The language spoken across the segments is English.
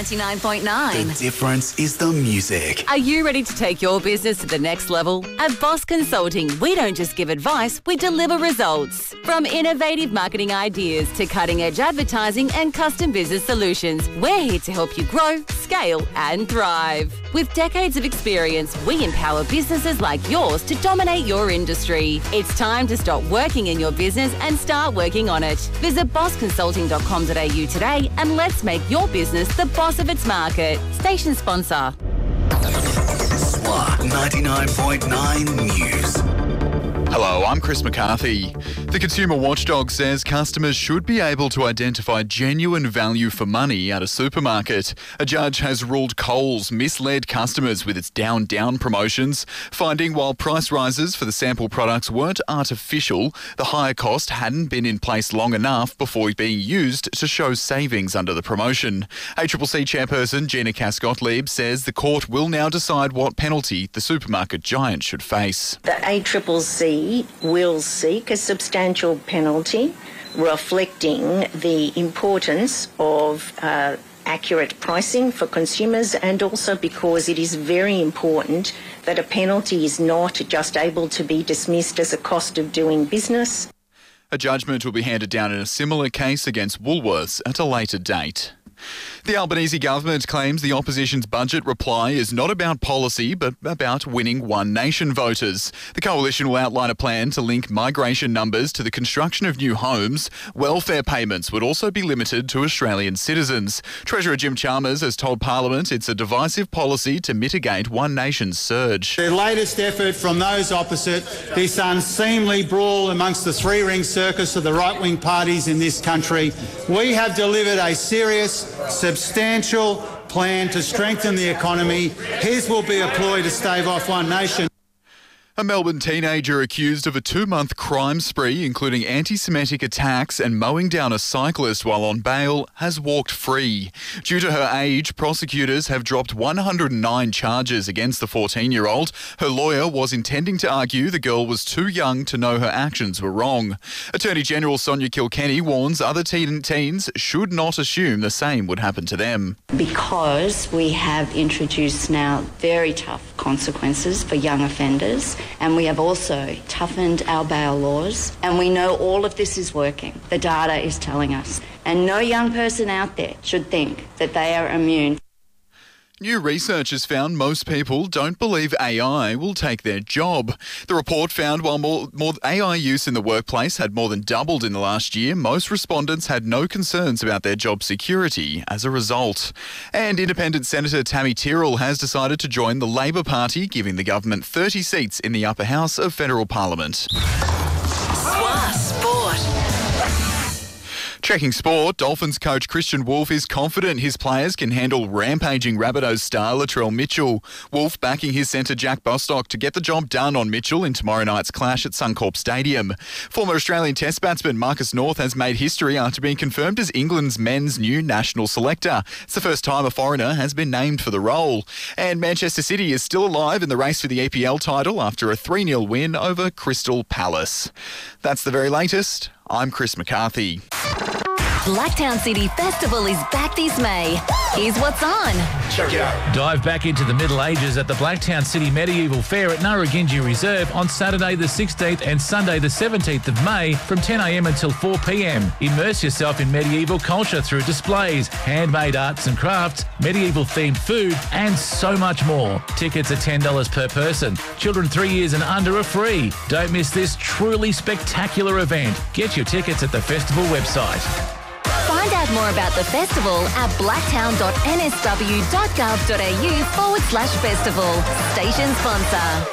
99.9. The difference is the music. Are you ready to take your business to the next level? At Boss Consulting, we don't just give advice, we deliver results. From innovative marketing ideas to cutting-edge advertising and custom business solutions, we're here to help you grow, scale and thrive. With decades of experience, we empower businesses like yours to dominate your industry. It's time to stop working in your business and start working on it. Visit bossconsulting.com.au today and let's make your business the boss of its market. Station sponsor. SWA 99.9 News. Hello, I'm Chris McCarthy. The Consumer Watchdog says customers should be able to identify genuine value for money at a supermarket. A judge has ruled Coles misled customers with its Down promotions, finding while price rises for the sample products weren't artificial, the higher cost hadn't been in place long enough before being used to show savings under the promotion. ACCC chairperson Gina Cass-Gottlieb says the court will now decide what penalty the supermarket giant should face. The ACCC will seek a substantial penalty reflecting the importance of accurate pricing for consumers, and also because it is very important that a penalty is not just able to be dismissed as a cost of doing business. A judgment will be handed down in a similar case against Woolworths at a later date. The Albanese government claims the opposition's budget reply is not about policy but about winning One Nation voters. The coalition will outline a plan to link migration numbers to the construction of new homes. Welfare payments would also be limited to Australian citizens. Treasurer Jim Chalmers has told Parliament it's a divisive policy to mitigate One Nation's surge. The latest effort from those opposite, this unseemly brawl amongst the three-ring circus of the right-wing parties in this country, we have delivered a serious, substantial plan to strengthen the economy. His will be a ploy to stave off One Nation. A Melbourne teenager accused of a 2-month crime spree, including anti-Semitic attacks and mowing down a cyclist while on bail, has walked free. Due to her age, prosecutors have dropped 109 charges against the 14-year-old. Her lawyer was intending to argue the girl was too young to know her actions were wrong. Attorney General Sonia Kilkenny warns other teens should not assume the same would happen to them. Because we have introduced now very tough consequences for young offenders, and we have also toughened our bail laws, and we know all of this is working. The data is telling us, and no young person out there should think that they are immune. New research has found most people don't believe AI will take their job. The report found while more AI use in the workplace had more than doubled in the last year, most respondents had no concerns about their job security as a result. And Independent Senator Tammy Tyrrell has decided to join the Labor Party, giving the government 30 seats in the upper house of federal parliament. SWA Sport. Checking sport, Dolphins coach Christian Wolf is confident his players can handle rampaging Rabbitohs star Latrell Mitchell. Wolf backing his centre Jack Bostock to get the job done on Mitchell in tomorrow night's clash at Suncorp Stadium. Former Australian Test batsman Marcus North has made history after being confirmed as England's men's new national selector. It's the first time a foreigner has been named for the role. And Manchester City is still alive in the race for the EPL title after a 3-0 win over Crystal Palace. That's the very latest. I'm Chris McCarthy. Blacktown City Festival is back this May. Here's what's on. Check it out. Dive back into the Middle Ages at the Blacktown City Medieval Fair at Narragansett Reserve on Saturday the 16th and Sunday the 17th of May from 10 a.m. until 4 p.m. Immerse yourself in medieval culture through displays, handmade arts and crafts, medieval-themed food and so much more. Tickets are $10 per person. Children 3 years and under are free. Don't miss this truly spectacular event. Get your tickets at the festival website. Find out more about the festival at blacktown.nsw.gov.au/festival. Station sponsor.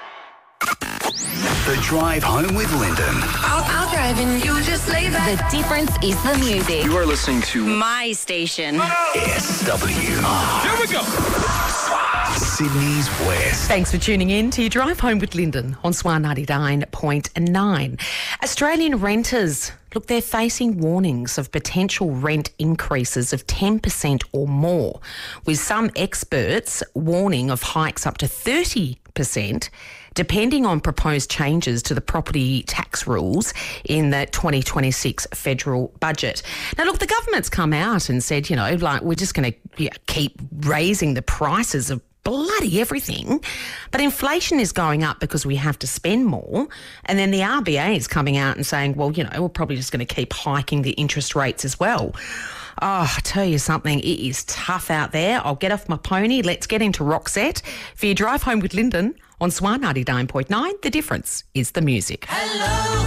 The Drive Home with Lyndon. I'll drive and you just lay back. The difference is the music. You are listening to My station. SWR. Here we go. Sydney's West. Thanks for tuning in to your Drive Home with Lyndon on SWA 99.9. Australian renters, look, they're facing warnings of potential rent increases of 10% or more, with some experts warning of hikes up to 30%, depending on proposed changes to the property tax rules in the 2026 federal budget. Now, look, the government's come out and said, we're just going to keep raising the prices of bloody everything, but inflation is going up because we have to spend more, and then the RBA is coming out and saying, well, we're probably just going to keep hiking the interest rates as well. Oh, I tell you something, it is tough out there. I'll get off my pony. Let's get into Roxette for your drive home with Lyndon on Swan 99.9. The difference is the music. Hello.